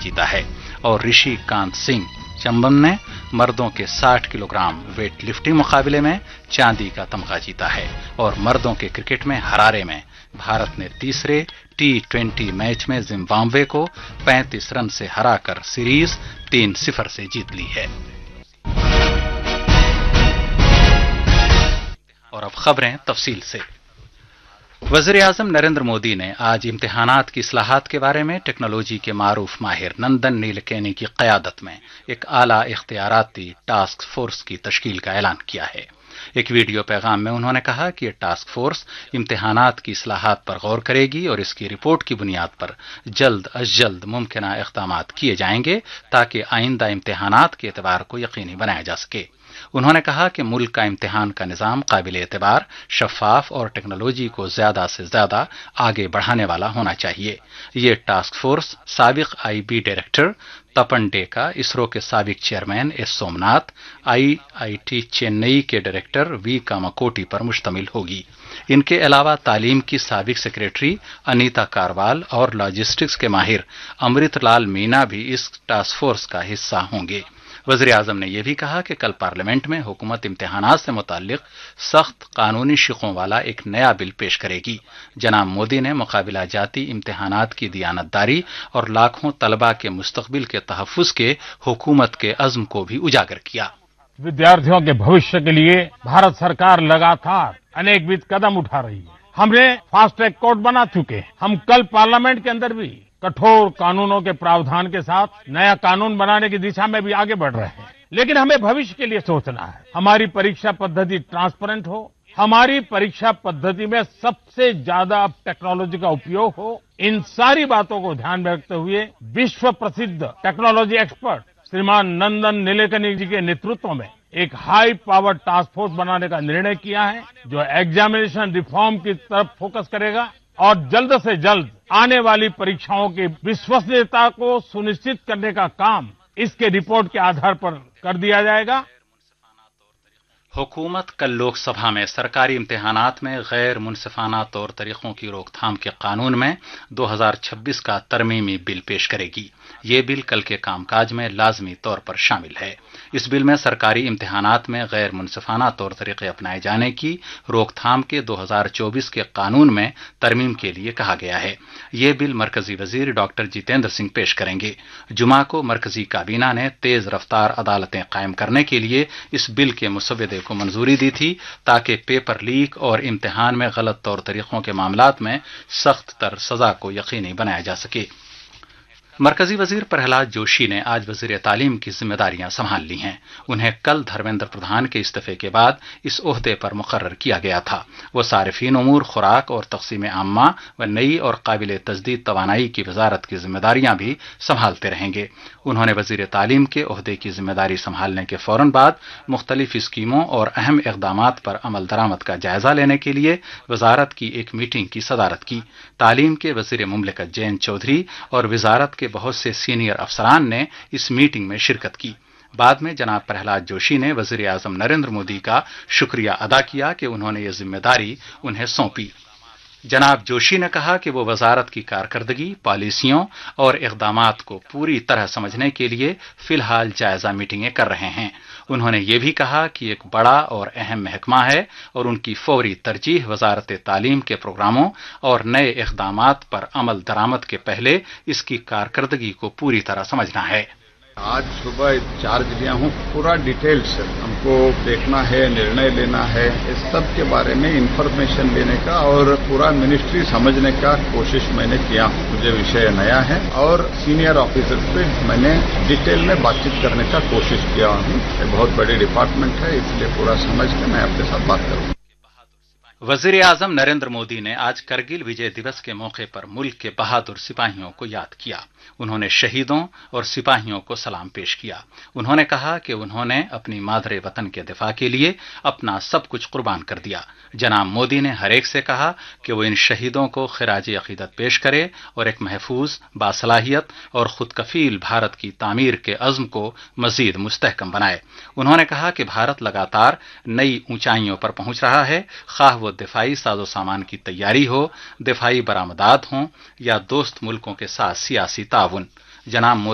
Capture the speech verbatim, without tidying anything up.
जीता है और ऋषि कांत सिंह चंबन ने मर्दों के साठ किलोग्राम वेट लिफ्टिंग मुकाबले में चांदी का तमगा जीता है और मर्दों के क्रिकेट में हरारे में भारत ने तीसरे टी ट्वेंटी मैच में जिम्बाब्वे को पैंतीस रन से हराकर सीरीज तीन सिफर से जीत ली है। और अब खबरें तफसील से। वज़ीर आज़म नरेंद्र मोदी ने आज इम्तिहानात की इस्लाहात के बारे में टेक्नोलॉजी के मारूफ माहिर नंदन नीलकेनी की क़यादत में एक आला इख्तियाराती टास्क फोर्स की तश्कील का ऐलान किया है। एक वीडियो पैगाम में उन्होंने कहा कि यह टास्क फोर्स इम्तिहानात की इस्लाहात पर गौर करेगी और इसकी रिपोर्ट की बुनियाद पर जल्द अज जल्द मुमकिना इक़दामात किए जाएंगे ताकि आइंदा इम्तिहानात के एतबार को यकीनी बनाया जा सके। उन्होंने कहा कि मुल्क का इम्तिहान का निज़ाम काबिल एतबार, शफाफ और टेक्नोलॉजी को ज्यादा से ज्यादा आगे बढ़ाने वाला होना चाहिए। ये टास्क फोर्स साबिक आई बी डायरेक्टर तपन डेका, इसरो के साबिक chairman S Somnath, I I T Chennai के डायरेक्टर वी कामाकोटी पर मुश्तमिल होगी। इनके अलावा तालीम की साबिक सेक्रेटरी अनीता कारवाल और लॉजिस्टिक्स के माहिर अमृतलाल मीना भी इस टास्क फोर्स का हिस्सा होंगे। वज़ीर आज़म ने यह भी कहा कि कल पार्लियामेंट में हुकूमत इम्तिहानात से मुताल्लिक सख्त कानूनी शिकों वाला एक नया बिल पेश करेगी। जनाब मोदी ने मुकाबिला जाती इम्तिहानात की दियानतदारी और लाखों तलबा के मुस्तकबिल के तहफ़्फ़ुज़ के हुकूमत के अज़्म को भी उजागर किया। विद्यार्थियों के भविष्य के लिए भारत सरकार लगातार अनेकविध कदम उठा रही है। हमने फास्ट ट्रैक कोर्ट बना चुके हैं। हम कल पार्लियामेंट के अंदर भी कठोर कानूनों के प्रावधान के साथ नया कानून बनाने की दिशा में भी आगे बढ़ रहे हैं। लेकिन हमें भविष्य के लिए सोचना है। हमारी परीक्षा पद्धति ट्रांसपेरेंट हो, हमारी परीक्षा पद्धति में सबसे ज्यादा टेक्नोलॉजी का उपयोग हो। इन सारी बातों को ध्यान में रखते हुए विश्व प्रसिद्ध टेक्नोलॉजी एक्सपर्ट श्रीमान नंदन नीलेकनी जी के नेतृत्व में एक हाई पावर टास्क फोर्स बनाने का निर्णय किया है, जो एग्जामिनेशन रिफॉर्म की तरफ फोकस करेगा और जल्द से जल्द आने वाली परीक्षाओं की विश्वसनीयता को सुनिश्चित करने का काम इसके रिपोर्ट के आधार पर कर दिया जाएगा। हुकूमत कल लोकसभा में सरकारी इम्तिहानात में गैर मुनसिफाना तौर तरीकों की रोकथाम के कानून में दो हज़ार छब्बीस का तरमीमी बिल पेश करेगी। ये बिल कल के कामकाज में लाजमी तौर पर शामिल है। इस बिल में सरकारी इम्तिहानात में गैर मुनसिफाना तौर तरीके अपनाए जाने की रोकथाम के दो हज़ार चौबीस के कानून में तरमीम के लिए कहा गया है। ये बिल मरकजी वजीर डॉक्टर जितेंद्र सिंह पेश करेंगे। जुमा को मरकजी काबीना ने तेज रफ्तार अदालतें कायम करने के लिए इस बिल के मुसव्वदे को मंजूरी दी थी ताकि पेपर लीक और इम्तिहान में गलत तौर तरीकों के मामलात में सख्त तर सजा को यकीनी बनाया जा सके। मरकजी वजीर प्रहलाद जोशी ने आज वजीर तालीम की जिम्मेदारियां संभाल ली हैं। उन्हें कल धर्मेंद्र प्रधान के इस्तीफे के बाद इस ओहदे पर मुकर्रर किया गया था। वो सारिफीन उमूर, खुराक और तकसीम आम्मा व नई और काबिल तजदीद तवानाई की वजारत की जिम्मेदारियां भी संभालते रहेंगे। उन्होंने वजीर तालीम के ओहदे की जिम्मेदारी संभालने के फौरन बाद मुख्तलिफ स्कीमों और अहम इकदामात पर अमल दरामद का जायजा लेने के लिए वजारत की एक मीटिंग की सदारत की। तालीम के वजीर मुमलिकत जयंत चौधरी और वजारत के बहुत से सीनियर अफसरान ने इस मीटिंग में शिरकत की। बाद में जनाब प्रहलाद जोशी ने वजीर आजम नरेंद्र मोदी का शुक्रिया अदा किया कि उन्होंने ये जिम्मेदारी उन्हें सौंपी। जनाब जोशी ने कहा कि वो वजारत की कारकर्दगी, पॉलिसियों और इक़दामात को पूरी तरह समझने के लिए फिलहाल जायजा मीटिंगें कर रहे हैं। उन्होंने ये भी कहा कि एक बड़ा और अहम महकमा है और उनकी फौरी तरजीह वजारत तालीम के प्रोग्रामों और नए इक़दामात पर अमल दरामद के पहले इसकी कारकर्दगी को पूरी तरह समझना है। आज सुबह चार्ज लिया हूँ, पूरा डिटेल से हमको देखना है, निर्णय लेना है, इस सब के बारे में इंफॉर्मेशन लेने का और पूरा मिनिस्ट्री समझने का कोशिश मैंने किया। मुझे विषय नया है और सीनियर ऑफिसर से मैंने डिटेल में बातचीत करने का कोशिश किया हूँ। ये बहुत बड़ी डिपार्टमेंट है, इसलिए पूरा समझ के मैं आपके साथ बात करूँगा। वजीर आजम नरेंद्र मोदी ने आज करगिल विजय दिवस के मौके पर मुल्क के बहादुर सिपाहियों को याद किया। उन्होंने शहीदों और सिपाहियों को सलाम पेश किया। उन्होंने कहा कि उन्होंने अपनी मादरे वतन के दिफा के लिए अपना सब कुछ कुर्बान कर दिया। जनाब मोदी ने हर एक से कहा कि वो इन शहीदों को खिराज अकीदत पेश करे और एक महफूज, बासलाहियत और खुद कफील भारत की तामीर के अज़्म को मजीद मुस्तहकम बनाए। उन्होंने कहा कि भारत लगातार नई ऊंचाइयों पर पहुंच रहा है, खाह वो दिफाई साजो सामान की तैयारी हो, दिफाई बरामदात हों या दोस्त मुल्कों के साथ सियासी ताउन। जनाब